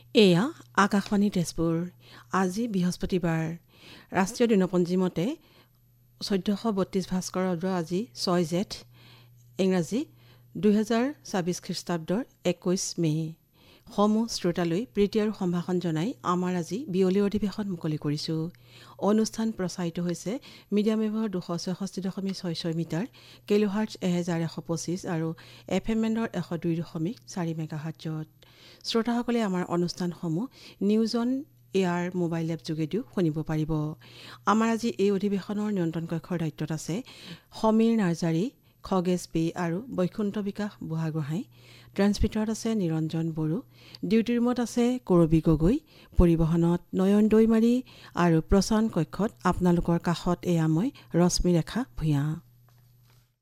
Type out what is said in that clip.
এয়া আকাশবাণী তেজপুৰ। আজি বৃহস্পতিবাৰ। ৰাষ্ট্ৰীয় দিনপঞ্জী মতে 1432 ভাস্কৰ্য আজি 6 জেঠ, ইংৰাজী 2026 খ্ৰীষ্টাব্দৰ 21 মে। সমূহ শ্ৰোতালৈ প্ৰীতি আৰু সম্ভাষণ জনাই আমাৰ আজি বিয়লিৰ অধিৱেশন মুকলি কৰিছোঁ। অনুষ্ঠান প্ৰচাৰিত হৈছে মিডিয়াম ৱেভৰ 266.66 মিটাৰ, কিলোহাৰ্টজ 1125 আৰু FM বেণ্ডৰ 102.4 মেগাহাৰ্টজত। শ্ৰোতাসকলে আমাৰ অনুষ্ঠানসমূহ news on air mobile app যোগেদিও শুনিব পাৰিব। আমাৰ আজি এই অধিৱেশনৰ নিয়ন্ত্ৰণ কক্ষৰ দায়িত্বত আছে সমীৰ নাৰ্জাৰী, খগেশ পি আৰু বৈকুণ্ঠ বিকাশ বুঢ়াগোহাঁই। ট্ৰেন্সমিটাৰত আছে নিৰঞ্জন বড়ো, ডিউটি ৰুমত আছে কৰবী গগৈ, পৰিবহণত নয়ন দৈমাৰী আৰু প্ৰচাৰণ কক্ষত আপোনালোকৰ কাষত এয়া মই ৰশ্মিৰেখা ভূঞা।